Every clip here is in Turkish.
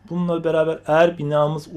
Bununla beraber eğer binamız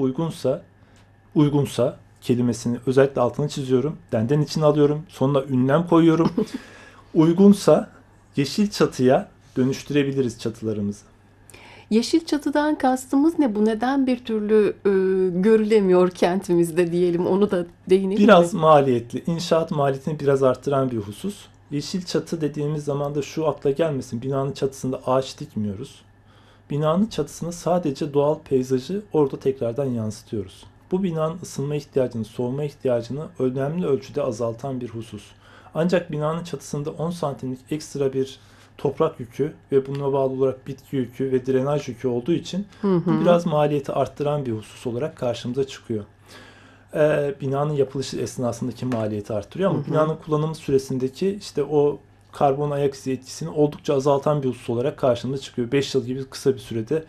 uygunsa kelimesini özellikle altını çiziyorum. Denden içine alıyorum. Sonuna ünlem koyuyorum. Uygunsa yeşil çatıya dönüştürebiliriz çatılarımızı. Yeşil çatıdan kastımız ne? Bu neden bir türlü görülemiyor kentimizde diyelim. Onu da değinelim mi? Biraz maliyetli, inşaat maliyetini biraz arttıran bir husus. Yeşil çatı dediğimiz zaman da şu akla gelmesin. Binanın çatısında ağaç dikmiyoruz. Binanın çatısına sadece doğal peyzajı orada tekrardan yansıtıyoruz. Bu binanın ısınma ihtiyacını, soğuma ihtiyacını önemli ölçüde azaltan bir husus. Ancak binanın çatısında 10 santimlik ekstra bir toprak yükü ve buna bağlı olarak bitki yükü ve drenaj yükü olduğu için Hı bu hı. biraz maliyeti arttıran bir husus olarak karşımıza çıkıyor. Binanın yapılışı esnasındaki maliyeti arttırıyor Hı ama hı. binanın kullanım süresindeki işte o karbon ayak izi etkisini oldukça azaltan bir husus olarak karşımıza çıkıyor. 5 yıl gibi kısa bir sürede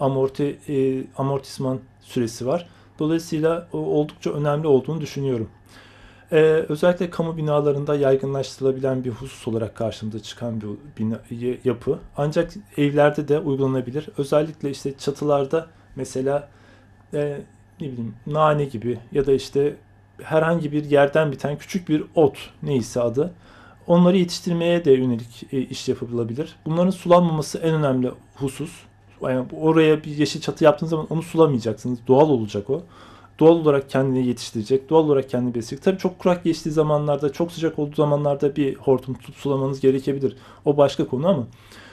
amortisman süresi var. Dolayısıyla oldukça önemli olduğunu düşünüyorum. Özellikle kamu binalarında yaygınlaştırılabilen bir husus olarak karşımıza çıkan bir yapı. Ancak evlerde de uygulanabilir. Özellikle işte çatılarda mesela e, ne bileyim nane gibi ya da işte herhangi bir yerden biten küçük bir ot neyse adı. Onları yetiştirmeye de yönelik iş yapılabilir. Bunların sulanmaması en önemli husus. Yani oraya bir yeşil çatı yaptığınız zaman onu sulamayacaksınız. Doğal olacak o. Doğal olarak kendini yetiştirecek. Doğal olarak kendini besleyecek. Tabii çok kurak geçtiği zamanlarda, çok sıcak olduğu zamanlarda bir hortum tutup sulamanız gerekebilir. O başka konu ama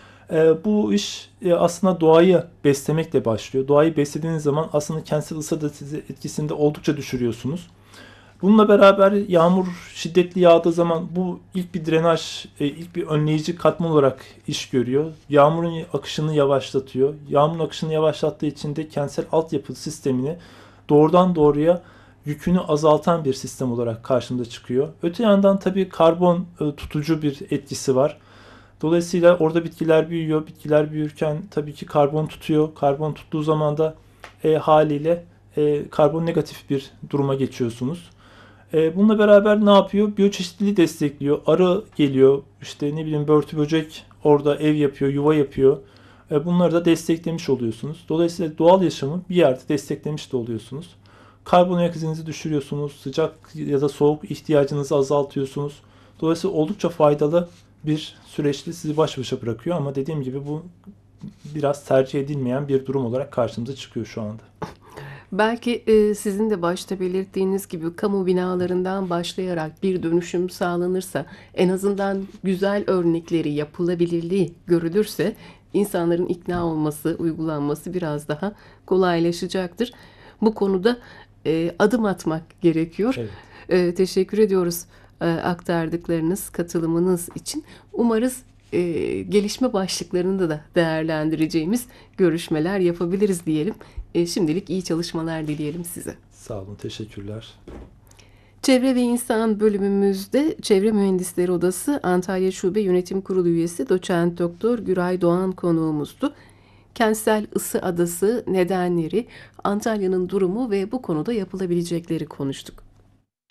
bu iş aslında doğayı beslemekle başlıyor. Doğayı beslediğiniz zaman aslında kentsel ısı etkisini de oldukça düşürüyorsunuz. Bununla beraber yağmur şiddetli yağdığı zaman bu ilk bir drenaj, ilk bir önleyici katman olarak iş görüyor. Yağmurun akışını yavaşlatıyor. Yağmurun akışını yavaşlattığı için de kentsel altyapı sistemini doğrudan doğruya yükünü azaltan bir sistem olarak karşımıza çıkıyor. Öte yandan tabii karbon tutucu bir etkisi var. Dolayısıyla orada bitkiler büyüyor. Bitkiler büyürken tabii ki karbon tutuyor. Karbon tuttuğu zaman da haliyle karbon negatif bir duruma geçiyorsunuz. Bununla beraber ne yapıyor? Biyoçeşitliliği destekliyor. Arı geliyor. İşte ne bileyim börtü böcek orada ev yapıyor, yuva yapıyor. Bunları da desteklemiş oluyorsunuz. Dolayısıyla doğal yaşamı bir yerde desteklemiş de oluyorsunuz. Karbon ayak izinizi düşürüyorsunuz. Sıcak ya da soğuk ihtiyacınızı azaltıyorsunuz. Dolayısıyla oldukça faydalı bir süreçte sizi baş başa bırakıyor ama dediğim gibi bu biraz tercih edilmeyen bir durum olarak karşımıza çıkıyor şu anda. Belki sizin de başta belirttiğiniz gibi kamu binalarından başlayarak bir dönüşüm sağlanırsa, en azından güzel örnekleri, yapılabilirliği görülürse insanların ikna olması, uygulanması biraz daha kolaylaşacaktır. Bu konuda adım atmak gerekiyor. Evet. Teşekkür ediyoruz aktardıklarınız, katılımınız için. Umarız gelişme başlıklarında da değerlendireceğimiz görüşmeler yapabiliriz diyelim. Şimdilik iyi çalışmalar dileyelim size. Sağ olun, teşekkürler. Çevre ve İnsan bölümümüzde Çevre Mühendisleri Odası Antalya Şube Yönetim Kurulu üyesi Doçent Doktor Güray Doğan konuğumuzdu. Kentsel ısı adası nedenleri, Antalya'nın durumu ve bu konuda yapılabilecekleri konuştuk.